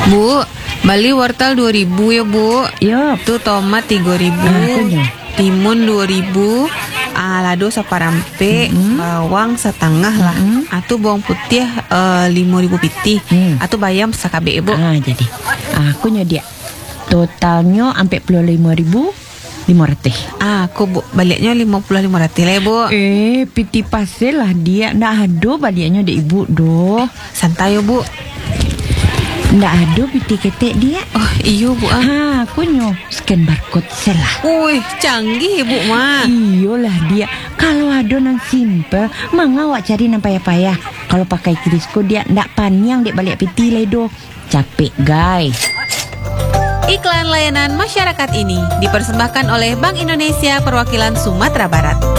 Bu, beli wortel 2.000 ya Bu. Yup. Tuh tomat 3.000, Akunya. timun 2.000, lado saparampe, bawang setengah lah. Atuh bawang putih 5.000 pitih. Atuh bayam sakabe Bu. Jadi akunya dia totalnya sampai 55.500. Aku Bu, baliknya 50.500 lah Bu. Piti pasel lah dia. Ndak ada baliknya dek ibu doh. Santai ya Bu. Ndak ada piti ketek dia. Oh iya Bu. Akunya scan barcode selah. Wih, canggih Bu mah. Iyalah dia. Kalau ada nang simple, mangga awak cari nang payah-payah. Kalau pakai Krisco dia ndak panyang dek balik piti ledo. Capek guys. Iklan layanan masyarakat ini dipersembahkan oleh Bank Indonesia Perwakilan Sumatera Barat.